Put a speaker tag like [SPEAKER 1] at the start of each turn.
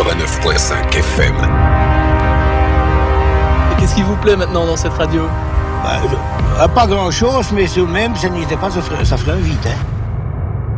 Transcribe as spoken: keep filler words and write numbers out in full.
[SPEAKER 1] quatre-vingt-neuf virgule cinq F M.
[SPEAKER 2] Et qu'est-ce qui vous plaît maintenant dans cette radio ?
[SPEAKER 3] Bah, je- pas grand-chose, mais tout de même, ça n'était pas, ça ferait, ça ferait un vide, hein.